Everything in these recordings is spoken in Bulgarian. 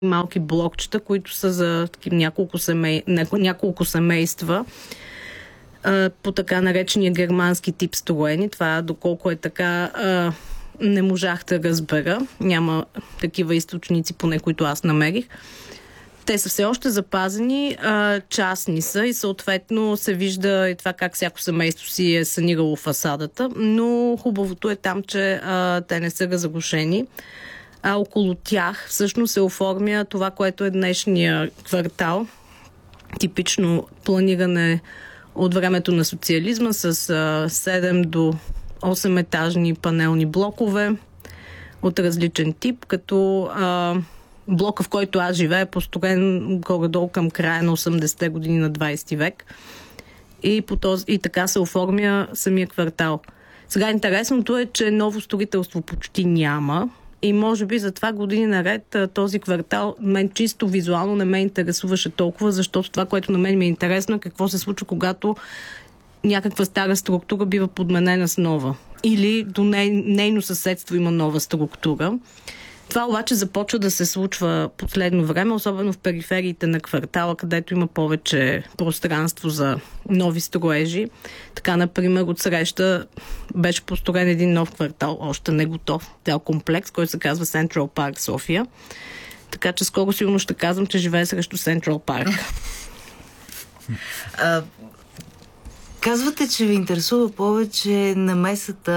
малки блокчета, които са за няколко семейства по така наречения германски тип строени. Това, доколко е така, не можах да разбера. Няма такива източници, поне които аз намерих. Те са все още запазени, частни са и съответно се вижда и това как всяко семейство си е санирало фасадата, но хубавото е там, че те не са разрушени. А около тях всъщност се оформя това, което е днешния квартал. Типично планиране от времето на социализма с 7 до 8 етажни панелни блокове от различен тип, като блока, в който аз живея, е построен горе-долу към края на 80-те години на 20 век. И така се оформя самия квартал. Сега интересното е, че ново строителство почти няма и може би за това години наред този квартал мен чисто визуално не ме интересуваше толкова, защото това, което на мен ми е интересно, е какво се случва, когато някаква стара структура бива подменена с нова. Или до нейно съседство има нова структура. Това обаче започва да се случва последно време, особено в перифериите на квартала, където има повече пространство за нови строежи. Така, например, отсреща беше построен един нов квартал, още не готов, цял комплекс, който се казва Central Park София. Така че скоро сигурно ще казвам, че живее срещу Central Park. Казвате, че ви интересува повече намесата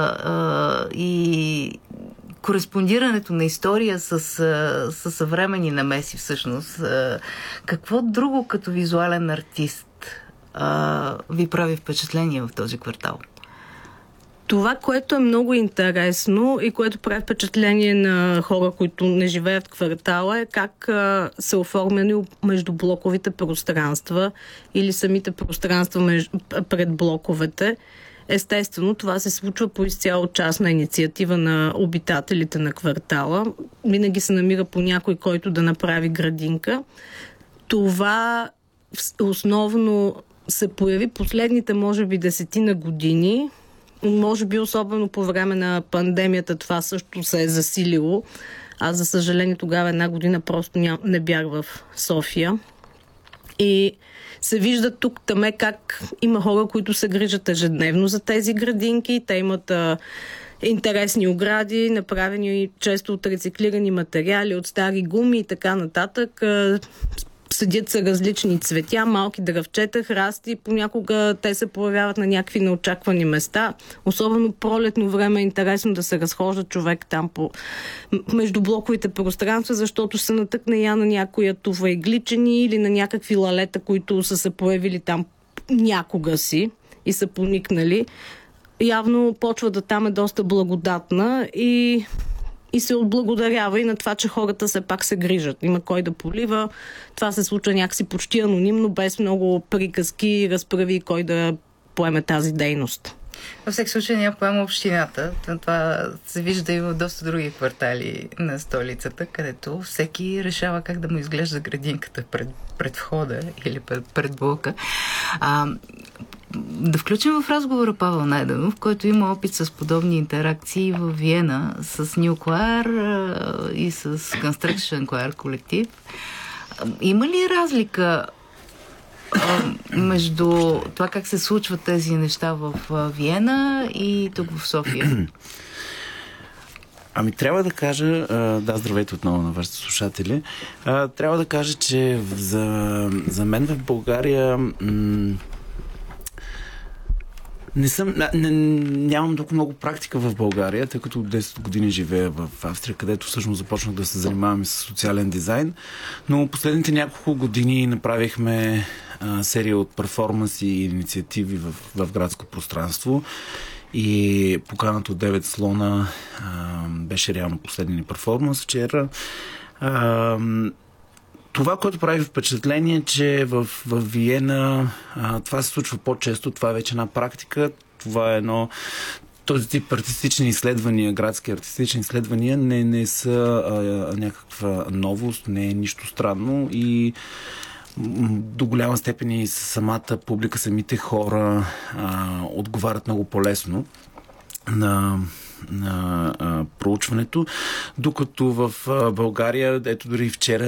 и кореспондирането на история с съвременни намеси всъщност. Какво друго като визуален артист ви прави впечатление в този квартал? Това, което е много интересно и което прави впечатление на хора, които не живеят в квартала, е как се оформени между блоковите пространства или самите пространства пред блоковете. Естествено, това се случва по изцяло частна инициатива на обитателите на квартала. Винаги се намира по някой, който да направи градинка. Това основно се появи последните, може би, 10 години. Може би, особено по време на пандемията, това също се е засилило. Аз, за съжаление, тогава една година просто не бях в София. И се вижда тук-таме как има хора, които се грижат ежедневно за тези градинки. Те имат интересни огради, направени често от рециклирани материали, от стари гуми и така нататък. Седят са различни цветя, малки дръвчета, храсти. Понякога те се появяват на някакви неочаквани места. Особено пролетно време е интересно да се разхожда човек там между блоковите пространства, защото се натъкне я на някоя туфа игличени или на някакви лалета, които са се появили там някога си и са поникнали. Явно почвата там е доста благодатна и се отблагодарява и на това, че хората все пак се грижат. Има кой да полива. Това се случва някакси почти анонимно, без много приказки и разправи кой да поеме тази дейност. Във всеки случай няма поема общината. Това се вижда и в доста други квартали на столицата, където всеки решава как да му изглежда градинката пред входа или пред блока. Да включим в разговора Павел Найденов, който има опит с подобни интеракции в Виена с New Choir и с Construction Choir колектив. Има ли разлика между това как се случват тези неща в Виена и тук в София? Трябва да кажа, здравейте отново на вашите слушатели, трябва да кажа, че за мен в България нямам толкова много практика в България, тъй като 10 години живея в Австрия, където всъщност започнах да се занимавам и с социален дизайн. Но последните няколко години направихме серия от перформанси и инициативи в градско пространство. И поканата от 9 слона беше реално последния ни перформанс вчера. Това, което прави впечатление, че в Виена това се случва по-често, това е вече една практика, това е този тип артистични изследвания, градски артистични изследвания не са някаква новост, не е нищо странно и до голяма степен и самата публика, самите хора отговарят много по-лесно на проучването, докато в България, ето дори вчера